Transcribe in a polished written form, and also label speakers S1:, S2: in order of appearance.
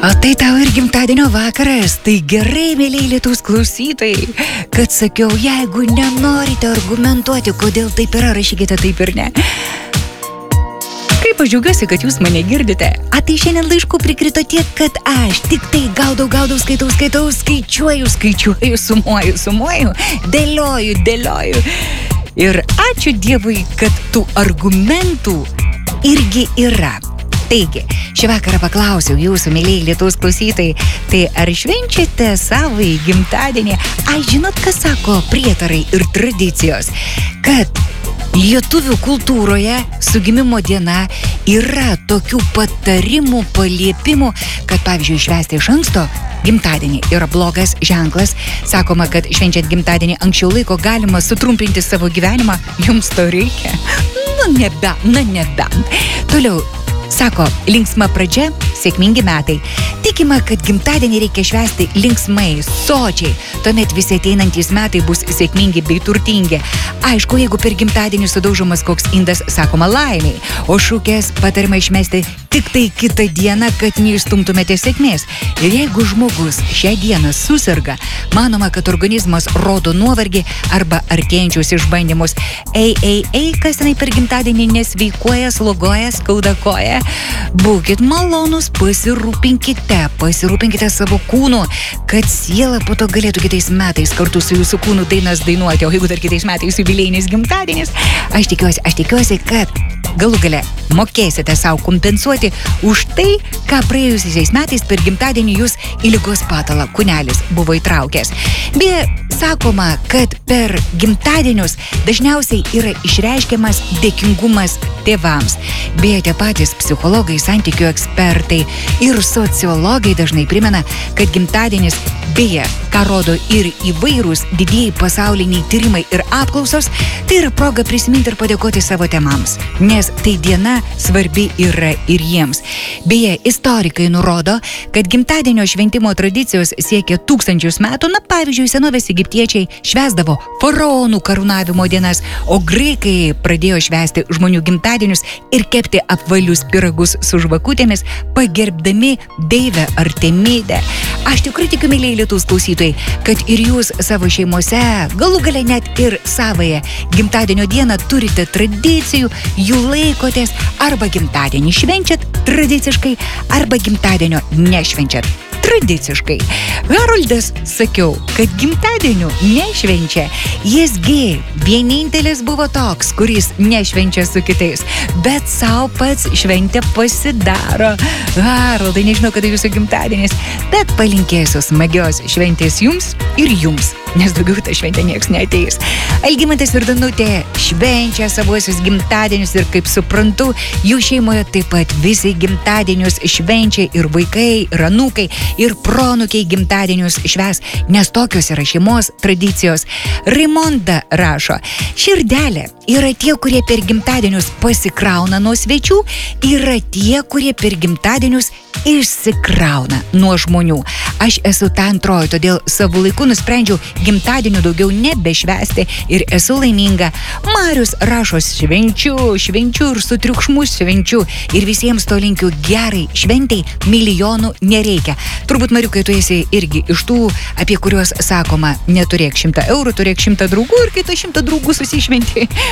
S1: O tai tau ir gimtadienio vakaras, tai gerai, mėlyje Lietuvos klausytojai, kad sakiau, jeigu nenorite argumentuoti, kodėl taip yra, rašykite taip ir ne. Kaip aš džiaugiuosi, kad jūs mane girdite. A tai šiandien laiškų prikrito tiek, kad aš tik tai gaudau, skaitau, skaičiuoju, sumuoju, dėlioju. Ir ačiū Dievui, kad tų argumentų irgi yra. Taigi, šį vakarą paklausiau jūsų, mėlyje Lietuvos klausytojai, tai ar švenčiate savąjį gimtadienį? Ai, žinot, kas sako prietarai ir tradicijos? Kad lietuvių kultūroje su gimimo diena yra tokių patarimų, paliepimų, kad pavyzdžiui švęsti iš anksto gimtadienį yra blogas ženklas. Sakoma, kad švenčiant gimtadienį anksčiau laiko galima sutrumpinti savo gyvenimą. Jums to reikia? Nebent. Toliau. Sako, linksma pradžia, sėkmingi metai. Tikima, kad gimtadienį reikia švęsti linksmai, sočiai. Tuomet visi ateinantys metai bus sėkmingi bei turtingi. Aišku, jeigu per gimtadienį sudaužomas koks indas, sakoma laimiai. O šūkės patarima išmesti tik tai kitą dieną, kad neišstumtumėte sėkmės. Ir jeigu žmogus šią dieną susirga, manoma, kad organizmas rodo nuovargį arba artėjančius išbandymus. Kas tenai per gimtadienį nesveikuoja, slogoja, skauda koja. Būkit malonus, pasirūpinkite savo kūnu, kad siela po to galėtų kitais metais kartu su jūsų kūnu dainas dainuoti, o jeigu dar kitais metais jubiliejinis gimtadienis, aš tikiuosi, kad galų gale mokėsite savo kompensuoti už tai, ką praėjusiais metais per gimtadienį jūs į ligos patalą kūnelis buvo įtraukęs. Beje, sakoma, kad per gimtadienius dažniausiai yra išreiškiamas dėkingumas tėvams. Beje, tie patys psichologai, santykių ekspertai ir sociologai dažnai primena, kad gimtadienis, beje, ką rodo ir įvairūs didieji pasauliniai tyrimai ir apklausos, tai yra proga prisiminti ir padėkoti savo tėvams, nes tai diena svarbi yra ir jiems. Beje, istorikai nurodo, kad gimtadienio šventimo tradicijos siekia tūkstančius metų. Pavyzdžiui, senovės egiptiečiai švęsdavo faraonų karūnavimo dienas, o graikai pradėjo švęsti žmonių gimtadienius ir kepti apvalius pyragus su žvakutėmis, pagerbdami deivę Artemidę. Aš tikrai tikiu, mėlyje Lietuvos klausytojai, kad ir jūs savo šeimose, galų gale net ir savąją gimtadienio dieną turite tradicijų, jų laikotės, arba gimtadienį švenčiat tradiciškai, arba gimtadienio nešvenčiat tradiciškai. Haroldas sakiau, kad gimtadienių nešvenčia. Jisgi vienintelis buvo toks, kuris nešvenčia su kitais, bet savo pats šventę pasidaro. Haroldai, nežinau, kada jūsų gimtadienis, bet palinkėsiu smagios šventės jums ir jums, nes daugiau tą šventę nieks neateis. Algimantas ir Danutė švenčia savuosius gimtadienius ir, kaip suprantu, jų šeimoje taip pat visi gimtadienius švenčia ir vaikai, ir anūkai, ir proanūkiai gimtadienius švęs, nes tokios yra šeimos tradicijos. Raimonda rašo, širdelė yra tie, kurie per gimtadienius pasikrauna nuo svečių, yra tie, kurie per gimtadienius išsikrauna nuo žmonių. Aš esu ta antroji, todėl savo laiku nusprendžiau gimtadienių daugiau nebešvęsti ir esu laiminga. Marius rašo, švenčiu ir su triukšmu švenčiu ir visiems to linkiu gerai šventei, milijonų nereikia. Turbūt, Mariukai, tu esi irgi iš tų, apie kuriuos sakoma, neturėk 100 eurų, turėk 100 draugų ir kai tu 100 draugų susišventi,